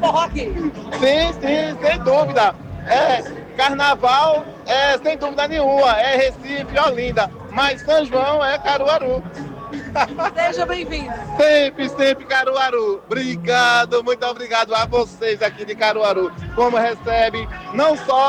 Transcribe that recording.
forró aqui. Sim, sem dúvida. Carnaval, sem dúvida nenhuma, é Recife e Olinda, mas São João é Caruaru. Seja bem-vindo. Sempre Caruaru. Obrigado, muito obrigado a vocês aqui de Caruaru. Como recebe não só